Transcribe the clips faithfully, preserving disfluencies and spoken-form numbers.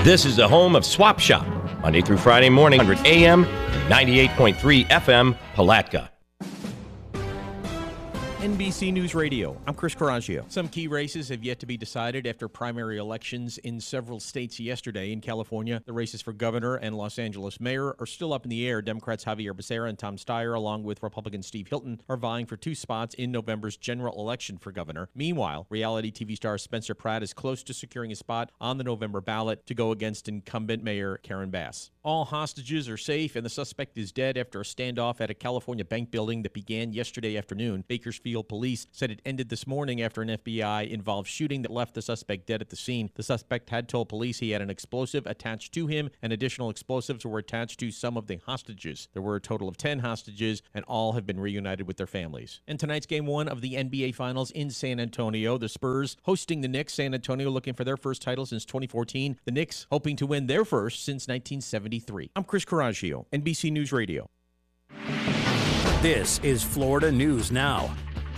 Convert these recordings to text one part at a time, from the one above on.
This is the home of Swap Shop, Monday through Friday morning, one hundred A M, ninety-eight point three F M, Palatka. N B C News Radio, I'm Chris Coraggio. Some key races have yet to be decided after primary elections in several states yesterday. In California, the races for governor and Los Angeles mayor are still up in the air. Democrats Javier Becerra and Tom Steyer, along with Republican Steve Hilton, are vying for two spots in November's general election for governor. Meanwhile, reality T V star Spencer Pratt is close to securing a spot on the November ballot to go against incumbent Mayor Karen Bass. All hostages are safe, and the suspect is dead after a standoff at a California bank building that began yesterday afternoon. Bakersfield police said it ended this morning after an F B I-involved shooting that left the suspect dead at the scene. The suspect had told police he had an explosive attached to him, and additional explosives were attached to some of the hostages. There were a total of ten hostages, and all have been reunited with their families. And tonight's game one of the N B A Finals in San Antonio. The Spurs hosting the Knicks. San Antonio looking for their first title since twenty fourteen. The Knicks hoping to win their first since nineteen seventy-three. I'm Chris Coraggio, N B C News Radio. This is Florida News Now.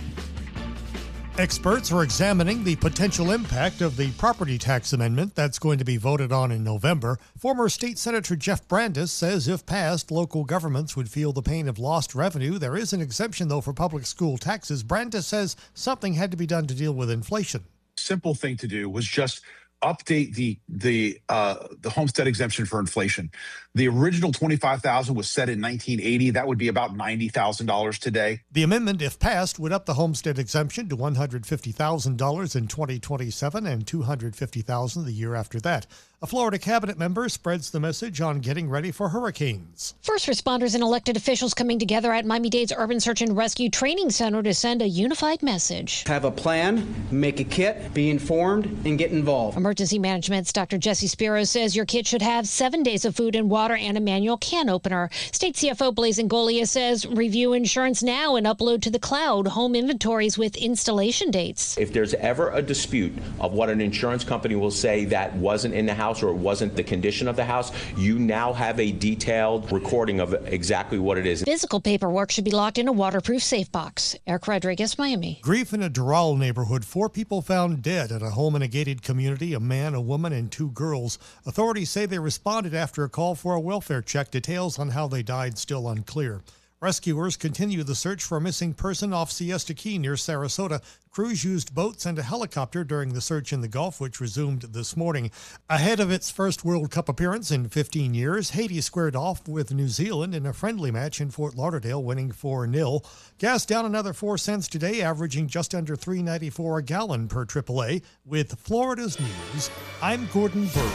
Experts are examining the potential impact of the property tax amendment that's going to be voted on in November. Former State Senator Jeff Brandes says if passed, local governments would feel the pain of lost revenue. There is an exemption, though, for public school taxes. Brandes says something had to be done to deal with inflation. Simple thing to do was just update the the uh, the homestead exemption for inflation. The original twenty-five thousand dollars was set in nineteen eighty. That would be about ninety thousand dollars today. The amendment, if passed, would up the homestead exemption to one hundred fifty thousand dollars in twenty twenty-seven and two hundred fifty thousand dollars the year after that. A Florida cabinet member spreads the message on getting ready for hurricanes. First responders and elected officials coming together at Miami-Dade's Urban Search and Rescue Training Center to send a unified message. Have a plan, make a kit, be informed, and get involved. Emergency Management's Doctor Jesse Spiro says your kit should have seven days of food and water and a manual can opener. State C F O Blaise Ngolia says review insurance now and upload to the cloud home inventories with installation dates. If there's ever a dispute of what an insurance company will say that wasn't in the house or it wasn't the condition of the house, you now have a detailed recording of exactly what it is. Physical paperwork should be locked in a waterproof safe box. Eric Rodriguez, Miami. Grief in a Doral neighborhood. Four people found dead at a home in a gated community, a man, a woman, and two girls. Authorities say they responded after a call for a welfare check. Details on how they died still unclear. Rescuers continue the search for a missing person off Siesta Key near Sarasota. Crews used boats and a helicopter during the search in the Gulf, which resumed this morning. Ahead of its first World Cup appearance in fifteen years, Haiti squared off with New Zealand in a friendly match in Fort Lauderdale, winning four nil. Gas down another four cents today, averaging just under three dollars and ninety-four cents a gallon per triple A. With Florida's News, I'm Gordon Bird.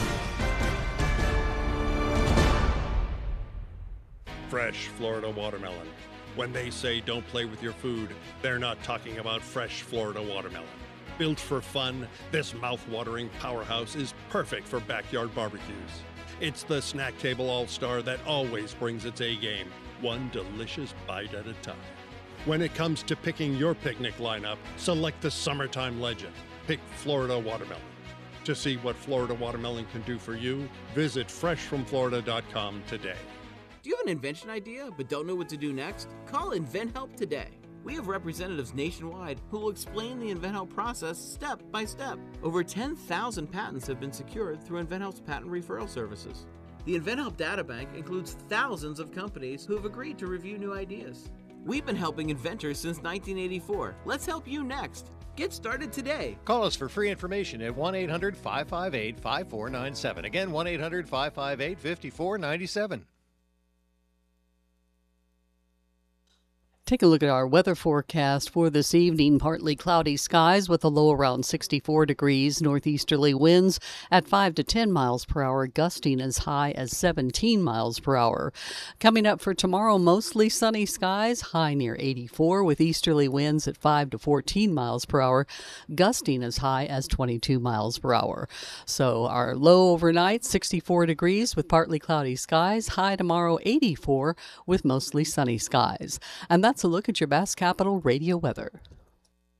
Fresh Florida watermelon. When they say don't play with your food, they're not talking about fresh Florida watermelon. Built for fun, this mouth-watering powerhouse is perfect for backyard barbecues. It's the snack table all-star that always brings its A-game, one delicious bite at a time. When it comes to picking your picnic lineup, select the summertime legend. Pick Florida watermelon. To see what Florida watermelon can do for you, visit fresh from florida dot com today. Do you have an invention idea but don't know what to do next? Call InventHelp today. We have representatives nationwide who will explain the InventHelp process step by step. Over ten thousand patents have been secured through InventHelp's patent referral services. The InventHelp databank includes thousands of companies who have agreed to review new ideas. We've been helping inventors since nineteen eighty-four. Let's help you next. Get started today. Call us for free information at one eight hundred five five eight five four nine seven. Again, one eight hundred five five eight five four nine seven. Take a look at our weather forecast for this evening. Partly cloudy skies with a low around sixty-four degrees. Northeasterly winds at five to ten miles per hour, gusting as high as seventeen miles per hour. Coming up for tomorrow, mostly sunny skies, high near eighty-four, with easterly winds at five to fourteen miles per hour, gusting as high as twenty-two miles per hour. So our low overnight, sixty-four degrees with partly cloudy skies. High tomorrow, eighty-four with mostly sunny skies. And that's a look at your Bass Capital radio weather.